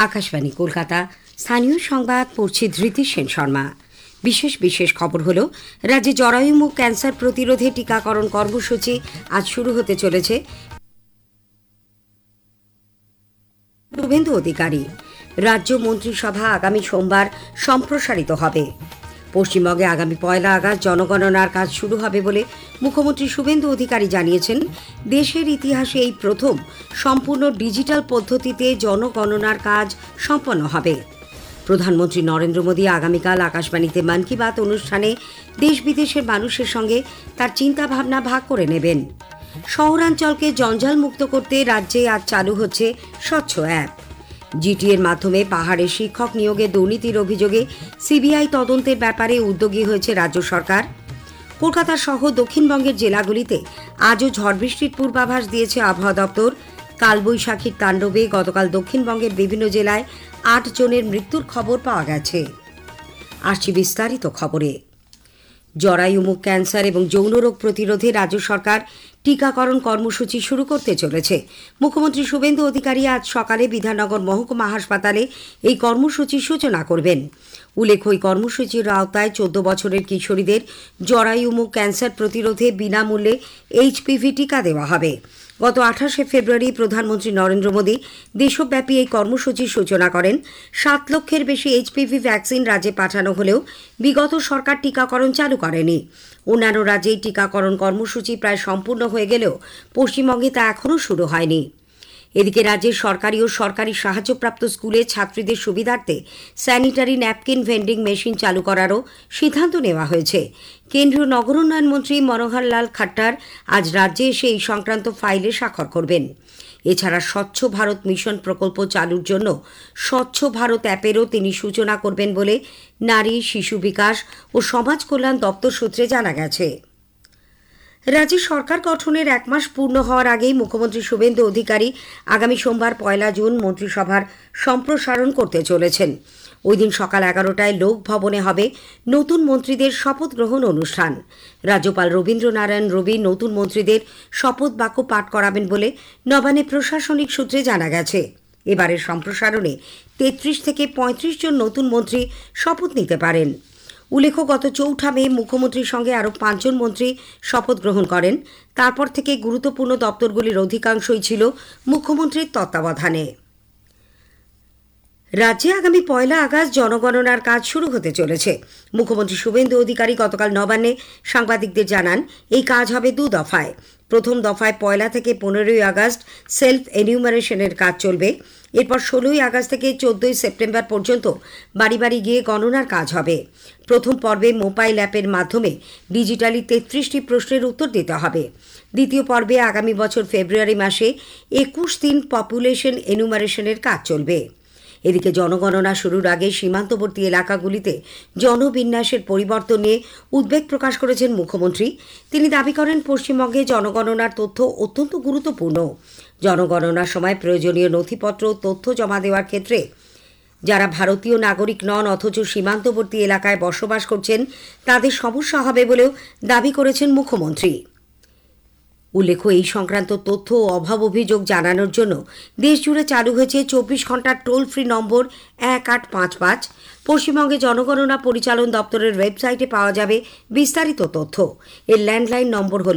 আকাশবাণী কলকাতা। স্থানীয় সংবাদ পড়ছি ধৃতি সেন শর্মা। বিশেষ খবর হলো, রাজ্যে জরায়ুমুখ ক্যান্সার প্রতিরোধে টিকাকরণ কর্মসূচি আজ শুরু হতে চলেছে। শুভেন্দু অধিকারী। রাজ্য মন্ত্রিসভা আগামী সোমবার সম্প্রসারিত হবে। পশ্চিমবঙ্গে আগামী 1 আগস্ট জনগণনার কাজ শুরু হবে বলে মুখ্যমন্ত্রী শুভেন্দু অধিকারী জানিয়েছেন। দেশের ইতিহাসে এই প্রথম সম্পূর্ণ ডিজিটাল পদ্ধতিতে জনগণনার কাজ সম্পন্ন হবে। প্রধানমন্ত্রী নরেন্দ্র মোদী আগামীকাল আকাশবাণীতে মন কি বাত অনুষ্ঠানে দেশ বিদেশের মানুষের সঙ্গে তার চিন্তাভাবনা ভাগ করে নেবেন। শহরাঞ্চলকে জঞ্জাল মুক্ত করতে রাজ্যে আজ চালু হচ্ছে স্বচ্ছ অ্যাপ। জিটিএর মাধ্যমে পাহাড়ে শিক্ষক নিয়োগে দুর্নীতির অভিযোগে সিবিআই তদন্তের ব্যাপারে উদ্যোগী হয়েছে রাজ্য সরকার। কলকাতা সহ দক্ষিণবঙ্গের জেলাগুলিতে আজও ঝড় বৃষ্টির পূর্বাভাস দিয়েছে আবহাওয়া দপ্তর। কালবৈশাখীর তাণ্ডবে গতকাল দক্ষিণবঙ্গের বিভিন্ন জেলায় 8 জনের মৃত্যুর খবর পাওয়া গেছে। আসছি বিস্তারিত খবরে। জরায়ুমুখ ক্যান্সার এবং যৌন রোগ প্রতিরোধে রাজ্য সরকার টিকাকরণ কর্মসূচি শুরু করতে চলেছে। মুখ্যমন্ত্রী শুভেন্দু অধিকারী আজ সকালে বিধাননগর মহকুমা হাসপাতালে এই কর্মসূচির সূচনা করবেন। উল্লেখ্য, এই কর্মসূচির আওতায় 14 বছরের কিশোরীদের জরায়ুমুখ ক্যান্সার প্রতিরোধে বিনামূল্যে HPV টিকা দেওয়া হবে। গত 28 ফেব্রুয়ারি প্রধানমন্ত্রী নরেন্দ্র মোদী দেশব্যাপী এই কর্মসূচির সূচনা করেন। 7 লক্ষের বেশি HPV ভ্যাকসিন রাজ্যে পাঠানো হলেও বিগত সরকার টিকাকরণ চালু করেনি। অন্যান্য রাজ্যে টিকাকরণ কর্মসূচি প্রায় সম্পূর্ণ হয়ে গেলেও পশ্চিমবঙ্গে তা এখনও শুরু হয়নি। এদিকে রাজ্যের সরকারি ও সরকারি সাহায্যপ্রাপ্ত স্কুলে ছাত্রীদের সুবিধার্থে স্যানিটারি ন্যাপকিন ভেন্ডিং মেশিন চালু করারও সিদ্ধান্ত নেওয়া হয়েছে। কেন্দ্রীয় নগর উন্নয়ন মন্ত্রী মনোহর লাল খাট্টার আজ রাজ্যে এসে এই সংক্রান্ত ফাইলে স্বাক্ষর করবেন। এছাড়া স্বচ্ছ ভারত মিশন প্রকল্প চালুর জন্য স্বচ্ছ ভারত অ্যাপেরও তিনি সূচনা করবেন বলে নারী, শিশু বিকাশ ও সমাজ কল্যাণ দপ্তর সূত্রে জানা গেছে। রাজ্যে সরকার গঠনের 1 মাস পূর্ণ হওয়ার আগেই মুখ্যমন্ত্রী শুভেন্দু অধিকারী আগামী সোমবার 1 জুন মন্ত্রিসভার সম্প্রসারণ করতে চলেছেন। ওই দিন সকাল 11টায় লোকভবনে হবে নতুন মন্ত্রীদের শপথ গ্রহণ অনুষ্ঠান। রাজ্যপাল রবীন্দ্রনারায়ণ রবি নতুন মন্ত্রীদের শপথ বাক্য পাঠ করাবেন বলে নবান্নে প্রশাসনিক সূত্রে জানা গেছে। এবারের সম্প্রসারণে 33 থেকে 35 জন নতুন মন্ত্রী শপথ নিতে পারেন। উল্লেখ্য, গত 4 মে মুখ্যমন্ত্রীর সঙ্গে আরও 5 জন মন্ত্রী শপথ গ্রহণ করেন। তারপর থেকে গুরুত্বপূর্ণ দপ্তরগুলির অধিকাংশই ছিল মুখ্যমন্ত্রীর তত্ত্বাবধানে। রাজ্যে আগামী 1 আগস্ট জনগণনার কাজ শুরু হতে চলেছে। মুখ্যমন্ত্রী শুভেন্দু অধিকারী গতকাল নবান্নে সাংবাদিকদের জানান, এই কাজ হবে 2 দফায়। প্রথম দফায় 1 থেকে 15 আগস্ট সেলফ এনিউমারেশনের কাজ চলবে। এরপর 16 আগস্ট থেকে 14 সেপ্টেম্বর পর্যন্ত বাড়ি বাড়ি গিয়ে গণনার কাজ হবে। প্রথম পর্বে মোবাইল অ্যাপের মাধ্যমে ডিজিটালি 33টি প্রশ্নের উত্তর দিতে হবে। দ্বিতীয় পর্বে আগামী বছর ফেব্রুয়ারি মাসে 21 দিন পপুলেশন এনুমারেশনের কাজ চলবে। এদিকে জনগণনা শুরুর আগে সীমান্তবর্তী এলাকাগুলিতে জনবিন্যাসের পরিবর্তন নিয়ে উদ্বেগ প্রকাশ করেছেন মুখ্যমন্ত্রী। তিনি দাবি করেন, পশ্চিমবঙ্গে জনগণনার তথ্য অত্যন্ত গুরুত্বপূর্ণ। জনগণনার সময় প্রয়োজনীয় নথিপত্র তথ্য জমা দেওয়ার ক্ষেত্রে যারা ভারতীয় নাগরিক নন অথচ সীমান্তবর্তী এলাকায় বসবাস করছেন তাদের সমস্যা হবে বলেও দাবি করেছেন মুখ্যমন্ত্রী। উল্লেখ্য, এই সংক্রান্ত তথ্য ও অভাব অভিযোগ জানানোর জন্য দেশজুড়ে চালু হয়েছে 24 ঘন্টার টোল ফ্রি নম্বর 1855। পশ্চিমবঙ্গে জনগণনা পরিচালন দপ্তরের ওয়েবসাইটে পাওয়া যাবে বিস্তারিত তথ্য। এর ল্যান্ডলাইন নম্বর হল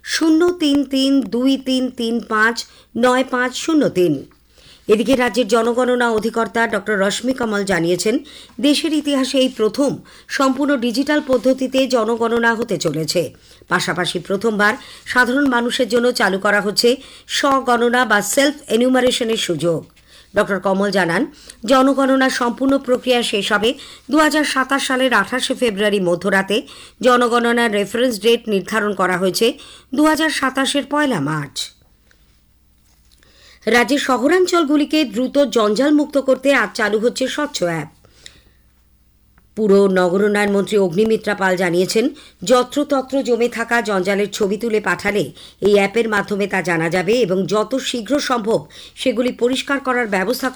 03323359503। এদিকে রাজ্যের জনগণনা অধিকর্তা ডক্টর রশ্মি কমল জানিয়েছেন, দেশের ইতিহাসে এই প্রথম সম্পূর্ণ ডিজিটাল পদ্ধতিতে জনগণনা হতে চলেছে। পাশাপাশি প্রথমবার সাধারণ মানুষের জন্য চালু করা হচ্ছে স্বগণনা বা সেলফ এনিউমারেশনের সুযোগ। ডক্টর কমল জানান, জনগণনার সম্পূর্ণ প্রক্রিয়া শেষ হবে 2027 সালের 28 ফেব্রুয়ারি মধ্যরাতে। জনগণনার রেফারেন্স ডেট নির্ধারণ করা হয়েছে 2027-এর 1 মার্চ। রাজ্যের শহরাঞ্চলগুলিকে দ্রুত জঞ্জাল মুক্ত করতে আজ চালু হচ্ছে স্বচ্ছ অ্যাপ। পুর নগর উন্নয়ন মন্ত্রী অগ্নিমিত্রা পাল জানিয়েছেন, যত্রতত্র জমে থাকা জঞ্জালের ছবি তুলে পাঠালে এই অ্যাপের মাধ্যমে তা জানা যাবে এবং যত শীঘ্র সম্ভব সেগুলি পরিষ্কার করার ব্যবস্থা